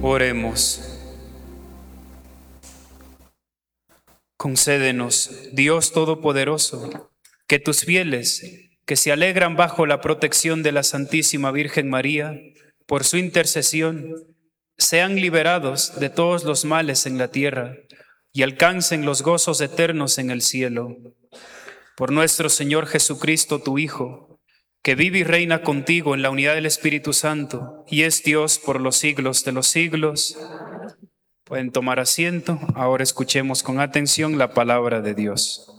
Oremos. Concédenos, Dios Todopoderoso, que tus fieles, que se alegran bajo la protección de la Santísima Virgen María, por su intercesión, sean liberados de todos los males en la tierra y alcancen los gozos eternos en el cielo. Por nuestro Señor Jesucristo, tu Hijo, que vive y reina contigo en la unidad del Espíritu Santo y es Dios por los siglos de los siglos. Pueden tomar asiento. Ahora escuchemos con atención la palabra de Dios.